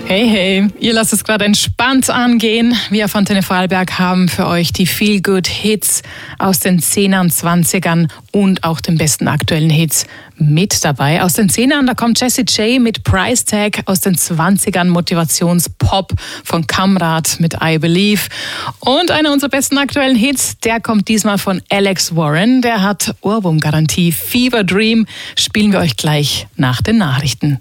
Hey, hey, ihr lasst es gerade entspannt angehen. Wir auf Antenne Vorarlberg haben für euch die Feel-Good-Hits aus den 10ern, 20ern und auch den besten aktuellen Hits mit dabei. Aus den 10ern, da kommt Jessie J mit Price Tag, aus den 20ern Motivationspop von Kamrat mit I Believe. Und einer unserer besten aktuellen Hits, der kommt diesmal von Alex Warren. Der hat Ohrwurmgarantie. Fever Dream spielen wir euch gleich nach den Nachrichten.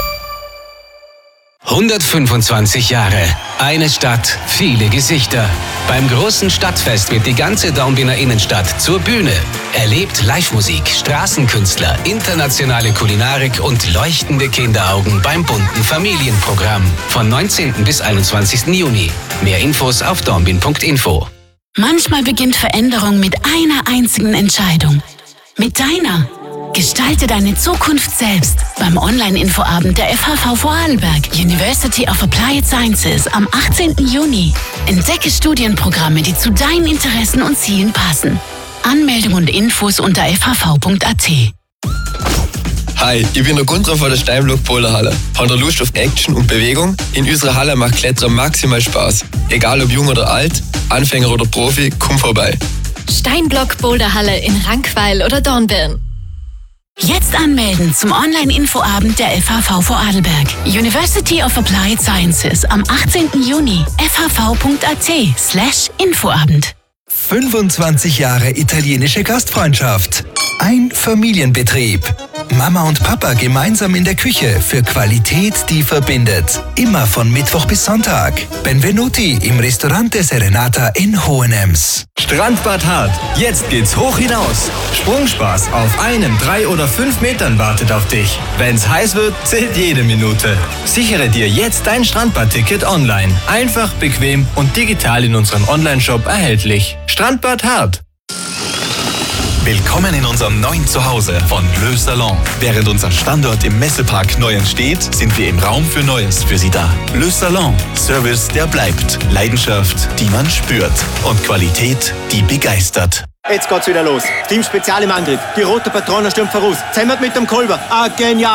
125 Jahre, eine Stadt, viele Gesichter. Beim großen Stadtfest wird die ganze Dornbirner Innenstadt zur Bühne. Erlebt Live-Musik, Straßenkünstler, internationale Kulinarik und leuchtende Kinderaugen beim bunten Familienprogramm. Von 19. bis 21. Juni. Mehr Infos auf dornbirn.info. Manchmal beginnt Veränderung mit einer einzigen Entscheidung. Mit deiner. Gestalte deine Zukunft selbst beim Online-Infoabend der FHV Vorarlberg, University of Applied Sciences am 18. Juni. Entdecke Studienprogramme, die zu deinen Interessen und Zielen passen. Anmeldung und Infos unter fhv.at. Hi, ich bin der Gunther von der Steinblock Boulderhalle. Habt ihr Lust auf Action und Bewegung? In unserer Halle macht Klettern maximal Spaß. Egal ob jung oder alt, Anfänger oder Profi, komm vorbei. Steinblock Boulderhalle in Rankweil oder Dornbirn. Jetzt anmelden zum Online-Infoabend der FHV Vorarlberg. University of Applied Sciences am 18. Juni. fhv.at/Infoabend. 25 Jahre italienische Gastfreundschaft. Ein Familienbetrieb. Mama und Papa gemeinsam in der Küche für Qualität, die verbindet. Immer von Mittwoch bis Sonntag. Benvenuti im Ristorante Serenata in Hohenems. Strandbad Hart. Jetzt geht's hoch hinaus. Sprungspaß auf 1, 3 oder 5 Metern wartet auf dich. Wenn's heiß wird, zählt jede Minute. Sichere dir jetzt dein Strandbad-Ticket online. Einfach, bequem und digital in unserem Onlineshop erhältlich. Strandbad Hart. Willkommen in unserem neuen Zuhause von Le Salon. Während unser Standort im Messepark neu entsteht, sind wir im Raum für Neues für Sie da. Le Salon. Service, der bleibt. Leidenschaft, die man spürt. Und Qualität, die begeistert. Jetzt geht's wieder los. Team Spezial im Angriff. Die rote Patrone stürmt voraus. Zämmert mit dem Kolber. Ah, genial.